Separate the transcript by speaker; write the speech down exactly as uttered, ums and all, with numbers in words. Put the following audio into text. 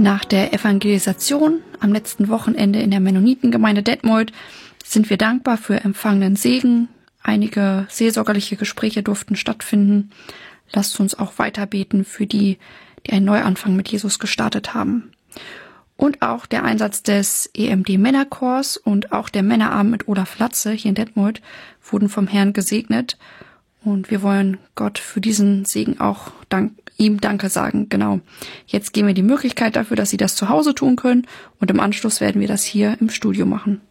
Speaker 1: Nach der Evangelisation am letzten Wochenende in der Mennonitengemeinde Detmold sind wir dankbar für empfangenen Segen. Einige seelsorgerliche Gespräche durften stattfinden. Lasst uns auch weiter beten für die, die einen Neuanfang mit Jesus gestartet haben. Und auch der Einsatz des E M D-Männerchors und auch der Männerabend mit Olaf Latze hier in Detmold wurden vom Herrn gesegnet. Und wir wollen Gott für diesen Segen auch dank, ihm Danke sagen. Genau. Jetzt geben wir die Möglichkeit dafür, dass Sie das zu Hause tun können. Und im Anschluss werden wir das hier im Studio machen.